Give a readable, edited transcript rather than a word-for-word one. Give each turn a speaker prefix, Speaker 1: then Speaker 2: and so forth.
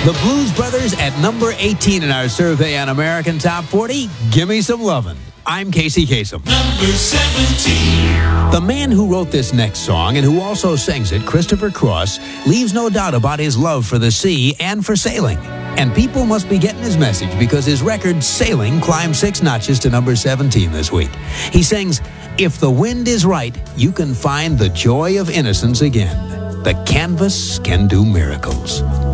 Speaker 1: The Blues Brothers at number 18 in our survey on American Top 40. Gimme Some Lovin'. I'm Casey Kasem.
Speaker 2: Number 17.
Speaker 1: The man who wrote this next song and who also sings it, Christopher Cross, leaves no doubt about his love for the sea and for sailing. And people must be getting his message because his record, Sailing, climbed 6 notches to number 17 this week. He sings, "If the wind is right, you can find the joy of innocence again. The canvas can do miracles."